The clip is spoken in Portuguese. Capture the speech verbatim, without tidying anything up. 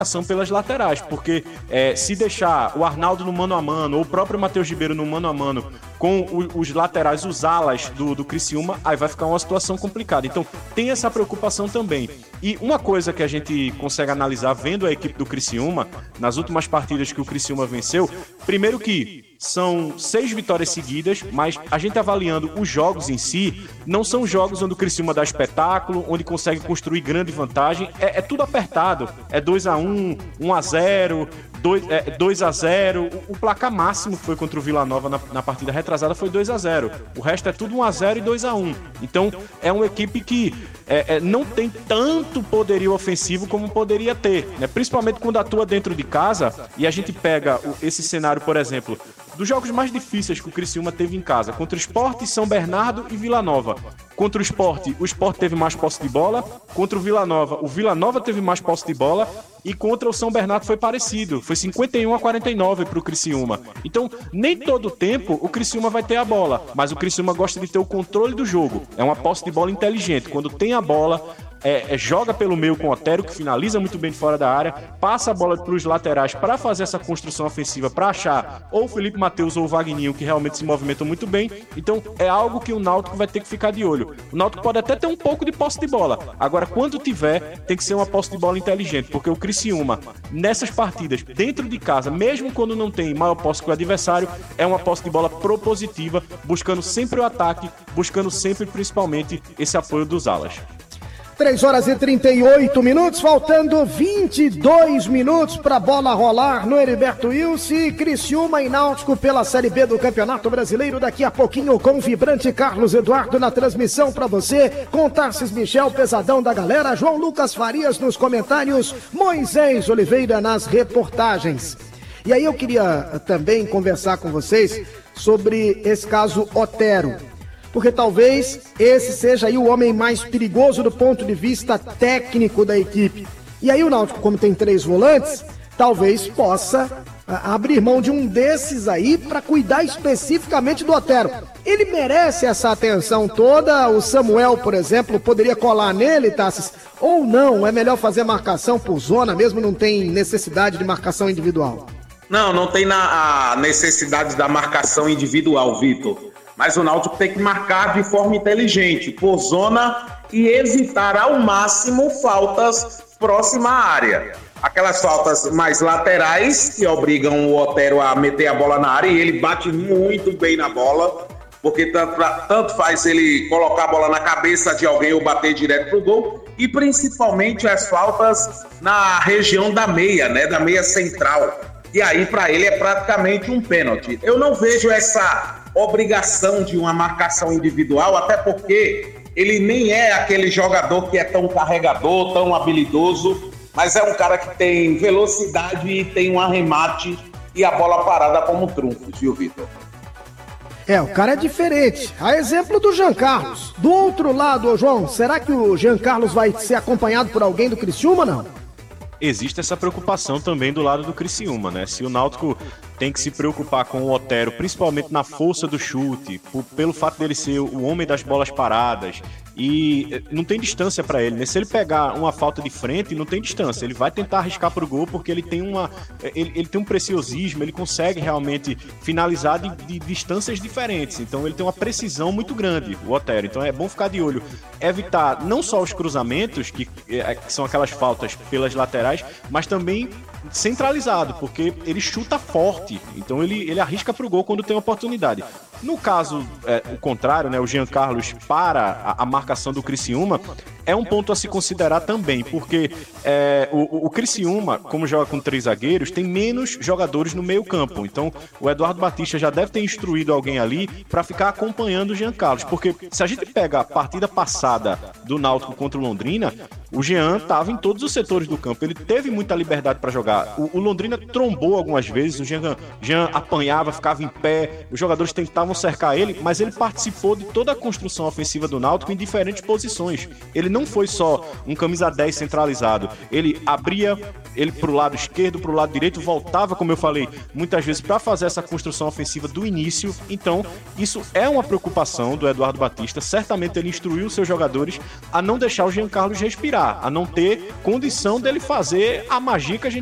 pelas laterais, porque é, se deixar o Arnaldo no mano a mano, ou o próprio Matheus Ribeiro no mano a mano, com o, os laterais, os alas do, do Criciúma, aí vai ficar uma situação complicada. Então, tem essa preocupação também. E uma coisa que a gente consegue analisar vendo a equipe do Criciúma, nas últimas partidas que o Criciúma venceu, primeiro que são seis vitórias seguidas, mas a gente avaliando os jogos em si, não são jogos onde o Criciúma dá espetáculo, onde consegue construir grande vantagem, é, é tudo apertado, é dois a um, um a zero, dois a zero, o placar máximo que foi contra o Vila Nova na, na partida retrasada foi dois a zero, o resto é tudo um a zero e dois a um, então é uma equipe que é, é, não tem tanto poderio ofensivo como poderia ter, né? Principalmente quando atua dentro de casa, e a gente pega o, esse cenário, por exemplo, dos jogos mais difíceis que o Criciúma teve em casa, contra o Sport, São Bernardo e Vila Nova. Contra o Sport, o Sport teve mais posse de bola, contra o Vila Nova, o Vila Nova teve mais posse de bola, e contra o São Bernardo foi parecido, foi cinquenta e um a quarenta e nove para o Criciúma. Então, nem todo tempo o Criciúma vai ter a bola, mas o Criciúma gosta de ter o controle do jogo, é uma posse de bola inteligente, quando tem a bola, É, é, joga pelo meio com o Otero, que finaliza muito bem de fora da área, passa a bola para os laterais para fazer essa construção ofensiva, para achar ou o Felipe Matheus ou o Vagninho, que realmente se movimentam muito bem. Então é algo que o Náutico vai ter que ficar de olho. O Náutico pode até ter um pouco de posse de bola, agora quando tiver, tem que ser uma posse de bola inteligente, porque o Criciúma, nessas partidas, dentro de casa, mesmo quando não tem maior posse que o adversário, é uma posse de bola propositiva, buscando sempre o ataque, buscando sempre principalmente esse apoio dos alas. três horas e trinta e oito minutos, faltando vinte e dois minutos para a bola rolar no Heriberto Wilson. Criciúma e Náutico pela Série B do Campeonato Brasileiro. Daqui a pouquinho com o vibrante Carlos Eduardo na transmissão para você, com Tarcis Michel, pesadão da galera, João Lucas Farias nos comentários, Moisés Oliveira nas reportagens. E aí eu queria também conversar com vocês sobre esse caso Otero, porque talvez esse seja aí o homem mais perigoso do ponto de vista técnico da equipe. E aí o Náutico, como tem três volantes, talvez possa a, abrir mão de um desses aí para cuidar especificamente do Otero. Ele merece essa atenção toda? O Samuel, por exemplo, poderia colar nele, Tassis? Ou não? É melhor fazer marcação por zona mesmo, não tem necessidade de marcação individual? Não, não tem na, a necessidade da marcação individual, Vitor. Mas o Náutico tem que marcar de forma inteligente, por zona, e evitar ao máximo faltas próxima à área. Aquelas faltas mais laterais que obrigam o Otero a meter a bola na área, e ele bate muito bem na bola, porque tanto, tanto faz ele colocar a bola na cabeça de alguém ou bater direto pro gol, e principalmente as faltas na região da meia, né, da meia central. E aí para ele é praticamente um pênalti. Eu não vejo essa obrigação de uma marcação individual, até porque ele nem é aquele jogador que é tão carregador, tão habilidoso, mas é um cara que tem velocidade e tem um arremate e a bola parada como trunfo, viu, Vitor? É, o cara é diferente. A exemplo do Jean Carlos. Do outro lado, ô João, será que o Jean Carlos vai ser acompanhado por alguém do Criciúma, não? Existe essa preocupação também do lado do Criciúma, né? Se o Náutico tem que se preocupar com o Otero, principalmente na força do chute, por, pelo fato dele ser o homem das bolas paradas, e não tem distância para ele, né? Se ele pegar uma falta de frente, não tem distância, ele vai tentar arriscar pro gol, porque ele tem uma ele, ele tem um preciosismo, ele consegue realmente finalizar de, de distâncias diferentes, então ele tem uma precisão muito grande, o Otero. Então é bom ficar de olho, evitar não só os cruzamentos, que, que são aquelas faltas pelas laterais, mas também centralizado, porque ele chuta forte, então ele, ele arrisca pro gol quando tem oportunidade. No caso, é, o contrário, né, o Jean Carlos para a, a marcação do Criciúma, é um ponto a se considerar também, porque é, o, o Criciúma, como joga com três zagueiros, tem menos jogadores no meio campo, então o Eduardo Batista já deve ter instruído alguém ali para ficar acompanhando o Jean Carlos, porque se a gente pega a partida passada do Náutico contra o Londrina, o Jean estava em todos os setores do campo, ele teve muita liberdade para jogar. O, o Londrina trombou algumas vezes, o Jean, Jean apanhava, ficava em pé, os jogadores tentavam cercar ele, mas ele participou de toda a construção ofensiva do Náutico em diferentes posições. Ele não não foi só um camisa dez centralizado. Ele abria ele pro lado esquerdo, pro lado direito, voltava, como eu falei, muitas vezes para fazer essa construção ofensiva do início. Então, isso é uma preocupação do Eduardo Batista. Certamente ele instruiu os seus jogadores a não deixar o Jean Carlos respirar, a não ter condição dele fazer a magia que a gente